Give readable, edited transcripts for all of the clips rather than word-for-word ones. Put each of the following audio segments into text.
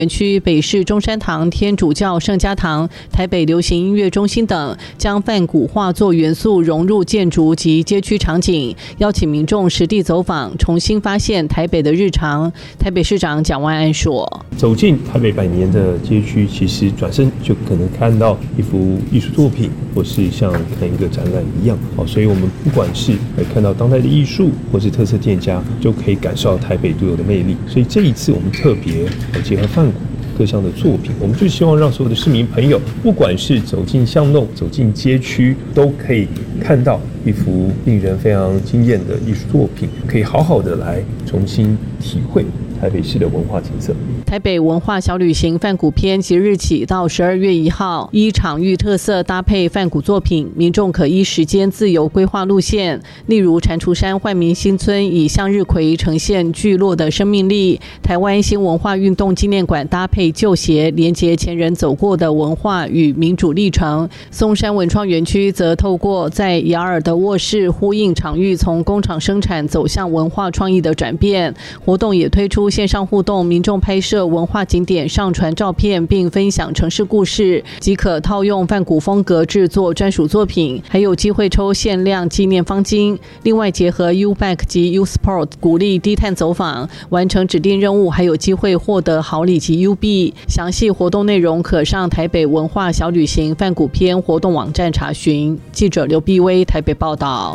园区、北市中山堂、天主教圣家堂、台北流行音乐中心等，将梵谷画作元素融入建筑及街区场景，邀请民众实地走访，重新发现台北的日常。台北市长蒋万安说：“ 走进台北100年的街区，其实转身就可能看到一幅艺术作品，或是像看一个展览一样。所以我们不管是看到当代的艺术，或是特色店家，就可以感受到台北独有的魅力。所以这一次我们特别结合梵谷各项的作品，我们就希望让所有的市民朋友，不管是走进巷弄、走进街区，都可以看到一幅令人非常惊艳的艺术作品，可以好好的来重新体会台北市的文化景色。 台北文化小旅行梵谷篇即日起到12月1号，依场域特色搭配梵谷作品，民众可依时间自由规划路线。例如蟾蜍山煥民新村以向日葵呈现聚落的生命力，台湾新文化运动纪念馆搭配旧鞋，连结前人走过的文化与民主历程。松山文创园区则透过在雅尔的卧室呼应场域从工厂生产走向文化创意的转变。活动也推出线上互动，民众拍摄文化景点上传照片并分享城市故事，即可套用梵谷风格制作专属作品，还有机会抽限量纪念方巾。另外结合 U-Bike 及 U-Sport 鼓励低碳走访，完成指定任务还有机会获得好礼及 U 币。详细活动内容可上台北文化小旅行梵谷篇活动网站查询。记者刘碧薇台北报道。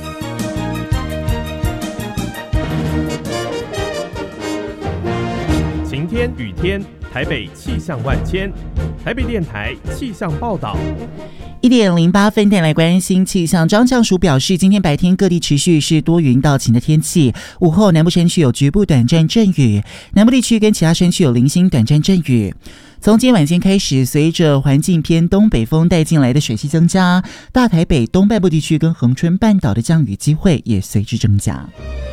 晴天雨天，台北气象万千。台北电台气象报道。 1:08带来关心气象。张降署表示，今天白天各地持续是多云到晴的天气，午后南部山区有局部短暂阵雨，南部地区跟其他山区有零星短暂阵雨。从今天晚间开始，随着环境偏东北风带进来的水汽增加，大台北东半部地区跟恒春半岛的降雨机会也随之增加。